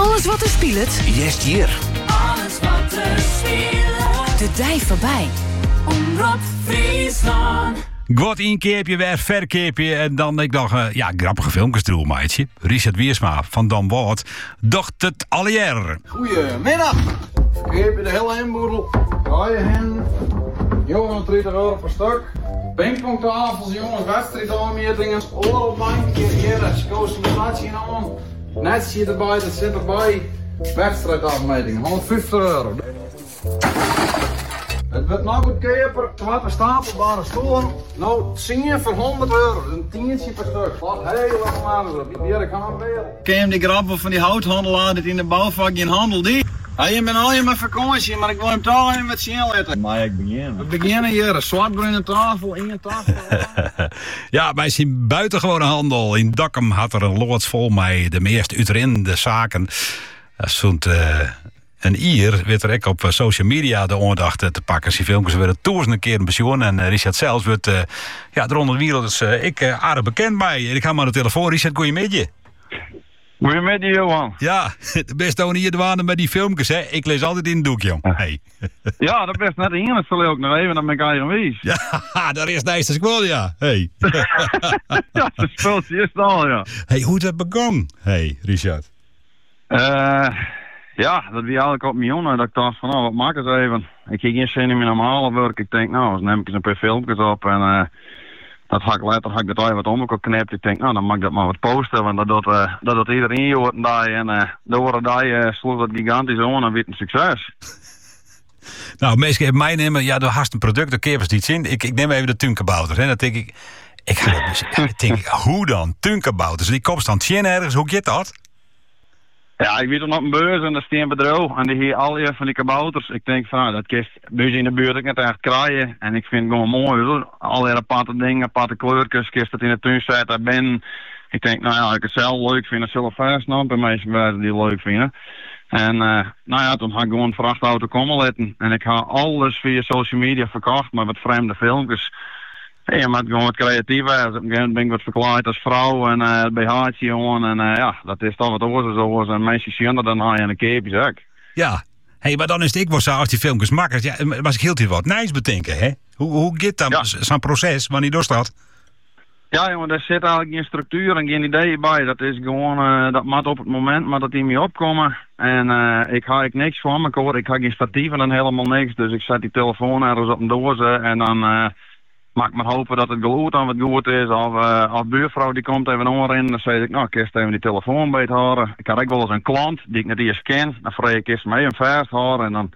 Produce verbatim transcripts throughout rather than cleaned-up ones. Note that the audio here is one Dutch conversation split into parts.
Alles wat er speelt. Jest hier. Alles wat er speelt. De dij voorbij. Omroep Friesland. God inkeepje, weer verkeepje en dan ik nog uh, ja, grappige filmpjes doen, maatje. Richard Wiersma van Dan Woord docht het allier. Goedemiddag. Verkeer je de hele heenboedel. Draaien hen. negenendertig euro per stuk. Pingpongtafels, jongens, wedstrijdaanmetingen. Oorlogbank, hier, concentratie aan. Netje erbij, dat zit erbij. Wedstrijdafmetingen, honderdvijftig euro. Het wordt nog goedkoper, twaalf stapelbare stoelen. Nou, tien voor honderd euro, een tientje per stuk. Wat helemaal zo, wie ik aan weer. Ken je die grappen van die houthandelaar dat in de bouwvak in handel die? Ja, je bent al je met vakantie, maar ik wil hem toch even met zien letten. Maar ik begin. We beginnen hier, een zwartbruine tafel, in je tafel. Ja, wij zien buitengewone handel. In Dokkum had er een loods vol met de meest uitrinde zaken. Dat zo'n uh, een ier werd er ook op social media de aandacht te pakken. Die filmpjes werden duizenden keer een pensioen. En uh, Richard zelfs wordt uh, ja, eronder de wereld dus, uh, ik uh, aardig bekend bij. En ik ga maar aan de telefoon. Richard, goeiemiddag. Goedemiddag, Johan. Ja, de beste ook hier dwaan met die filmpjes, hè. Ik lees altijd in het doek, jong. Hey. Ja, dat best net in. Dat zal ik ook nog even naar mijn eigen wees. Ja, daar is nice te school, ja. Hey. Ja, dat speelt je eerst al, ja. Hey, hoe is het begonnen? Hey, Richard. Uh, ja, dat wie eigenlijk op mijn jongen. Dat ik dacht van, nou, wat maak eens even. Ik ging eerst in mijn normale werk. Ik denk, nou, dan neem ik eens een paar filmpjes op en... Uh, Dat ga ik later ga ik dat even wat om elkaar knipt. Ik denk, nou dan mag ik dat maar wat posten. Want dat doet, uh, dat doet iedereen hoort en daar. En uh, door daar uh, sloeg dat gigantisch aan en werd een succes. Nou, meestal hebben mij nemen, ja, door hast een product, daar keer iets in. Ik, ik neem even de tunkenbouters. En dan denk ik, ik ga dat dus, ja, denk ik, hoe dan? Tunkenbouters. Die kopstand zien ergens, hoe get dat? Ja, ik weet er op een beurs en daar staan een bedrijf. En die hier al die van die kabouters. Ik denk van, nou, dat kist bij in de buurt ik net echt krijgen. En ik vind het gewoon mooi, hoor. Al die aparte dingen, aparte kleurtjes, kist dat in de tuin staat, daar ben. Ik denk, nou ja, ik het zelf leuk vind, dat zullen vast nog bij mensen wijzen die het leuk vinden. En uh, nou ja, toen ga ik gewoon een vrachtauto komen letten. En ik ga alles via social media verkocht, maar wat vreemde filmpjes. Ja, je moet gewoon wat creatief zijn. Op een gegeven moment ben ik wat verkleid als vrouw en uh, het B H'tje gewoon. En uh, ja, dat is toch wat oorzaak zo. En mensen zien dat dan aan je en een keepje ook. Ja, hey, maar dan is het ik wel zo als die filmpjes makkelijk. Ja, was ik heel veel wat nice bedenken, hè? Hoe, hoe gaat dan ja. zo'n proces, wanneer doorstaat? Ja, jongen, daar zit eigenlijk geen structuur en geen idee bij. Dat is gewoon, uh, dat moet op het moment maar dat die mee opkomen. En uh, ik ga ik niks van me hoor. Ik ga geen statieven en helemaal niks. Dus ik zet die telefoon ergens op een doos en dan... Uh, Mag ik maar hopen dat het geluid aan wat goed is. Of, uh, of buurvrouw die komt even onderin. Dan zeg ik, nou, ik even die telefoon bij het horen. Ik had ook wel eens een klant die ik net eerst ken. Dan vraag ik eerst mee een vast horen. En dan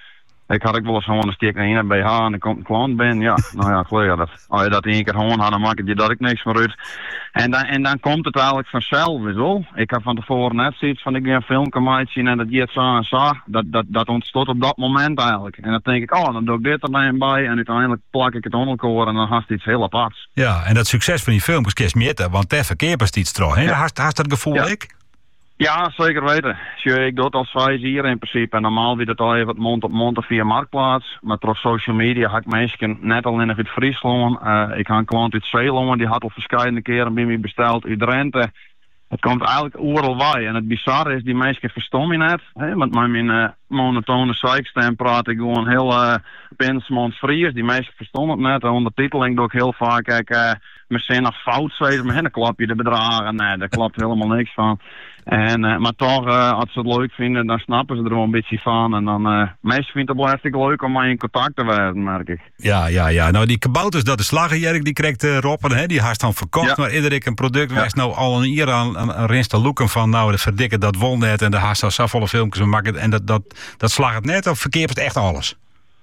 ik had ook wel eens gewoon een steek naar in bij haar en ik komt een klant binnen. Ja, nou ja, klaar. Dat, als je dat één keer gewoon had, dan maak je dat ik niks meer uit. En dan, en dan komt het eigenlijk vanzelf, weet je wel. Ik heb van tevoren net zoiets van, ik ga een filmpje maken zien en dat gaat zo en zo. Dat, dat, dat ontstond op dat moment eigenlijk. En dan denk ik, oh, dan doe ik dit er dan bij en uiteindelijk plak ik het onder elkaar en dan had het iets heel aparts. Ja, en dat succes van die filmpjes kies meten, want ter verkeer is iets trouw, hè? Ja. Hast, hast dat gevoel, ja. ik? Ja, zeker weten. Ik doe het als vijf hier in principe. En normaal wie dat al even mond op mond of via Marktplaats. Maar door social media ga ik mensen net al in het Friesland. Uh, ik ga een klant uit Zeeland, die had al verschillende keren bij mij besteld uit Drenthe. Het komt eigenlijk overal bij. En het bizarre is, die mensen verstom je net. Hè? Want met mijn uh, monotone zeikstem praat ik gewoon heel uh, pinsmond Fries. Die mensen verstom het net. De ondertiteling doe ik heel vaak. Kijk, uh, misschien nog fout zeggen, maar dan klap je de bedragen. Nee, daar klopt helemaal niks van. En, uh, maar toch, uh, als ze het leuk vinden, dan snappen ze er wel een beetje van. En dan, uh, meestal vindt het hartstikke leuk om mij in contact te wezen, merk ik. Ja, ja, ja. Nou, die kabouters, dat is Slaggerjerk, die krijgt uh, Robben, hè? Die haast dan verkocht. Ja. Maar iedere een product ja. nou al een jaar aan, aan, aan rinst te loeken van, nou, de verdikken dat wol net. En de haast al zoveel filmpjes en maken. En dat, dat, dat slag het net, of verkeert het echt alles?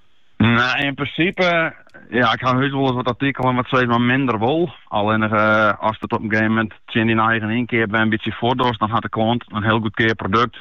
Nou, in principe, ja, ik ga heus wel eens wat artikelen wat steeds maar minder wol. Alleen uh, als het op een gegeven moment in die eigen inkeer bij een beetje voordorst, dan had de klant een heel goed keer product.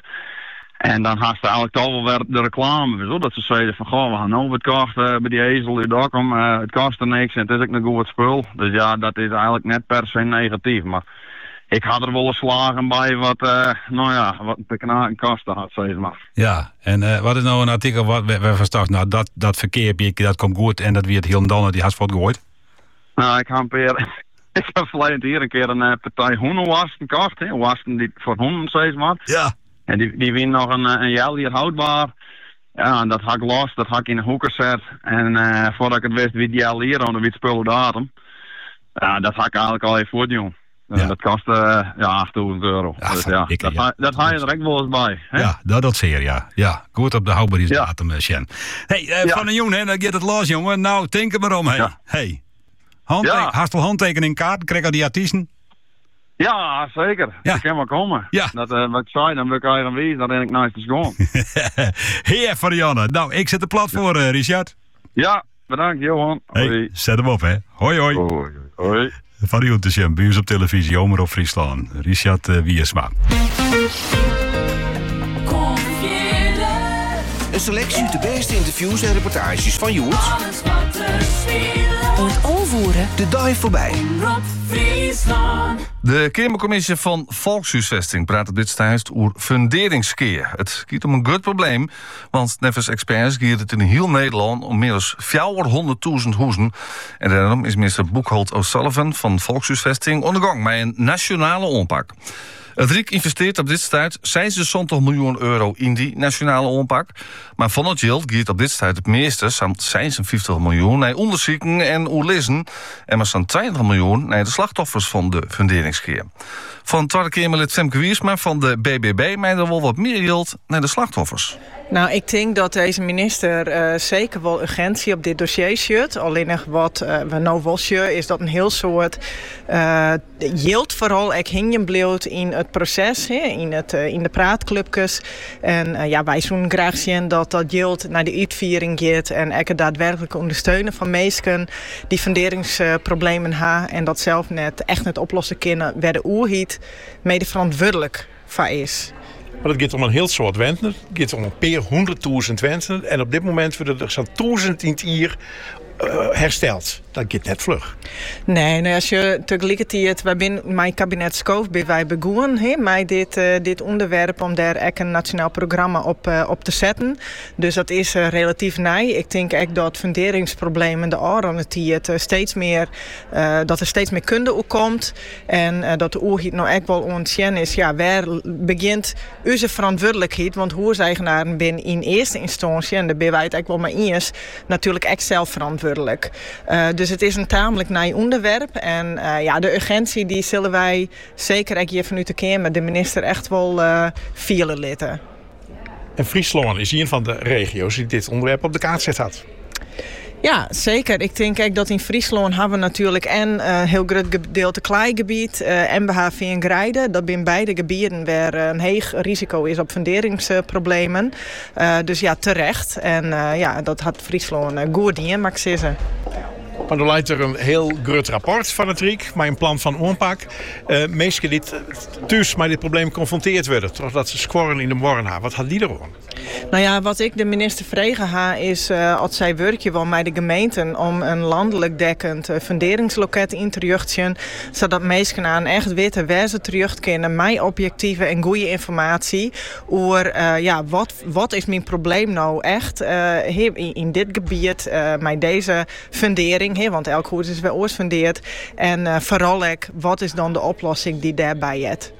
En dan had ze eigenlijk toch wel weer de reclame, zo, dat ze zeiden van, goh, we gaan nou wat kosten uh, bij die ezel in Dokkum, uh, het kost er niks en het is ook een goed spul. Dus ja, dat is eigenlijk net per se negatief, maar ik had er wel een slagen bij wat, uh, nou ja, wat een knaken kosten had, zeg maar. Ja, en uh, wat is nou een artikel wat we, we verstaan, nou dat, dat verkeer, dat komt goed en dat wie het heel dan die had wat gehoord? Nou, ik ga een keer, ik heb verleden hier een keer een uh, partij hoenenwasten gekocht, hè, wasten die voor honden, zeg maar. Ja. En die, die wien nog een, een jaar hier houdbaar. Ja, en dat had ik los, dat had ik in een hoek gezet. En uh, voordat ik het wist, wie die al hier onder wie spullen datum. Ja, dat had ik eigenlijk al even voortdoen. Uh, Ja. Dat kostte uh, ja, achthonderd euro. Ja, dus van ja, dikke, dat, ja. ha- dat haal je er echt wel eens bij. Hè? Ja, dat, dat zeer, ja. Ja, goed op de houdbaarheidsdatum, ja. Sjen. Hey, uh, Ja. van een jongen, dan gaat het los, jongen. Nou, denk er maar om, hey. Ja. Hey. Handte- Ja. Hast wel handtekening kaart, krijg al die artiesten? Ja, zeker. Ja. Dat kan wel komen. Ja. Dat, uh, wat ik zei, dan wil ik eigenlijk een wie, dan ben ik naast de schoon. Heer van Janne. Nou, ik zet er plat voor, uh, Richard. Ja, bedankt Johan. Hey, Hoi. zet hem op, hè. Hoi, hoi. Hoi. Hoi. Van die Sjen, bij ons op televisie, Omer op Friesland. Richard uh, Wiersma. Confiële, Een selectie uit de beste interviews en reportages van Joert. alles wat er speelt. Und overvoeren. De dive voorbij. Omroep Friesland. De Kamercommissie van Volkshuisvesting praat op dit thuis over funderingskeer. Het gaat om een groot probleem, want nevens experts gaat het in heel Nederland om meer dan vierhonderdduizend huizen. En daarom is minister Boekholt O'Sullivan van Volkshuisvesting aan de gang met een nationale aanpak. Het Rijk investeert op dit tijd zesenzestig miljoen euro in die nationale aanpak. Maar van het geld gaat op dit tijd het meeste, samt zesenvijftig miljoen, naar onderzoeken en oorlezen. En maar zo'n twintig miljoen naar de slachtoffers van de funderingskeer. Van Tweede Kamerlid Femke Wiersma van de B B B mij er wel wat meer geld naar de slachtoffers. Nou, ik denk dat deze minister uh, zeker wel urgentie op dit dossier zet. Alleen nog wat uh, we nou wel zien is dat een heel soort uh, yield vooral ik hingen bleef in het proces, he, in, het, uh, in de praatclubjes. En uh, ja, wij zouden graag zien dat dat yield naar de uitviering gaat en ik het daadwerkelijk ondersteunen van mensen die funderingsproblemen hebben en dat zelf net echt net oplossen kunnen, waar de oerhiet mede verantwoordelijk voor is. Maar het gaat om een heel soort wenten. Het gaat om een paar honderdduizend wenten. En op dit moment worden er zo'n duizend in het jaar uh, hersteld. Dat gaat net vlug. Nee, nou als je tegelijkertijd, wij binnen mijn kabinet Skoof ben wij begonnen he, met dit, uh, dit onderwerp om daar echt een nationaal programma op, uh, op te zetten. Dus dat is uh, relatief nij. Ik denk echt dat funderingsproblemen de oren het uh, steeds meer, uh, dat er steeds meer kunde op komt en uh, dat de oerhiet nou echt wel ontzettend is. Ja, waar begint onze verantwoordelijkheid? Want huurseigenaren ben in eerste instantie en daar ben wij het echt wel maar eerst natuurlijk echt zelf verantwoordelijk. Uh, Dus het is een tamelijk nij onderwerp. En uh, ja, de urgentie die zullen wij zeker ook hier vanuit de Kamer de minister echt wel uh, vielen litten. En Friesland is een van de regio's die dit onderwerp op de kaart zet had. Ja, zeker. Ik denk ook dat in Friesland hebben we natuurlijk en een uh, heel groot gedeelte kleigebied uh, en B H V en Grijden. Dat zijn beide gebieden waar uh, een hoog risico is op funderingsproblemen. Uh, dus ja, terecht. En uh, ja, dat had Friesland uh, goed in, mag ik zeggen. Maar er leidt er een heel groot rapport van het Rijk, met een plan van aanpak. Uh, Mensen die thuis met dit probleem geconfronteerd worden, totdat ze scoren in de morgen hebben. Wat had die ervan? Nou ja, wat ik de minister vregen ha is uh, als zij werkje wel met de gemeenten om een landelijk dekkend uh, funderingsloket in te richten, zodat mensen aan echt weten waar ze terug kunnen met objectieve en goede informatie over uh, ja, wat, wat is mijn probleem nou echt uh, in, in dit gebied uh, met deze fundering, he, want elk huis is weer ooit fundeerd en uh, vooral ook, wat is dan de oplossing die daarbij het.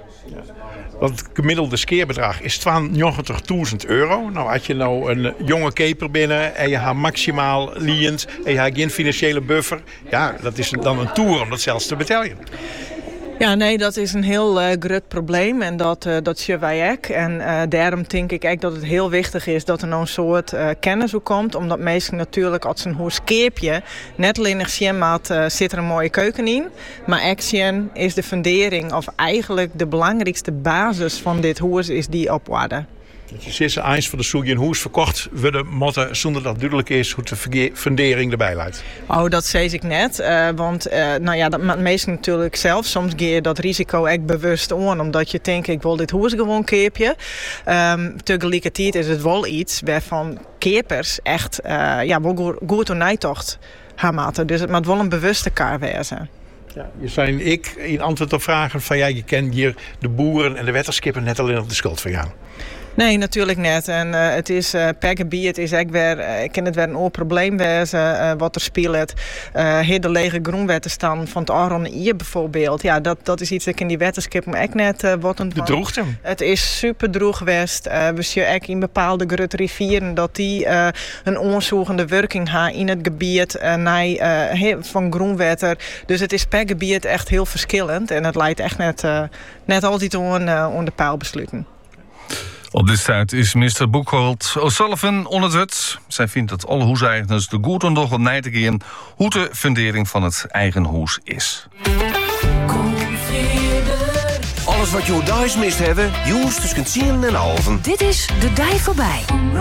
Want het gemiddelde skeerbedrag is tweeënnegentigduizend euro. Nou, had je nou een jonge keper binnen en je hebt maximaal liend en je hebt geen financiële buffer. Ja, dat is dan een toer om dat zelfs te betalen. Ja, nee, dat is een heel uh, groot probleem en dat, uh, dat zien wij ook. En uh, daarom denk ik ook dat het heel wichtig is dat er nou een soort uh, kennis op komt. Omdat mensen natuurlijk als een huis keepje net alleen nog zien maat, uh, zit er een mooie keuken in. Maar action is de fundering of eigenlijk de belangrijkste basis van dit huis is die opwaarde. Het is eens voor de zoek een huis verkocht worden motten zonder dat duidelijk is hoe de fundering erbij leidt. Oh, dat zei ik net. Uh, want uh, nou ja, dat maakt meestal natuurlijk zelf. Soms ga je dat risico echt bewust aan. Omdat je denkt, ik wil dit huis gewoon keepje. Um, tegelijkertijd is het wel iets waarvan keepers echt uh, ja, wel goed en nijtocht hebben. Dus het moet wel een bewuste kaart wezen. Ja, je zijn ik in antwoord op vragen van ja, je kent hier de boeren en de wetterskippen net alleen op de schuld vergaan. Nee, natuurlijk net. En uh, het is uh, per gebied, het is echt weer, uh, ik ken het weer een oor probleem wezen, uh, wat er speelt. Uh, heel de lege groenwettenstand van het Aron hier bijvoorbeeld. Ja, dat, dat is iets dat ik in die wetenschap echt net uh, wat een. De droogte. Het is super droog geweest. Uh, we zien ook in bepaalde grote rivieren dat die uh, een onderzoekende werking hebben in het gebied uh, naar, uh, van groenwetter. Dus het is per gebied echt heel verschillend. En het leidt echt net, uh, net altijd aan, uh, aan de paalbesluiten. Op dit stuit is minister Boekholt O'Sullivan onder het. Zij vindt dat alle huiseigeners de goed om nog op na te gaan hoe de fundering van het eigen huis is. Alles wat je thuis mist hebben, Joes tussen tien en halven. Dit is De Dij Voorbij.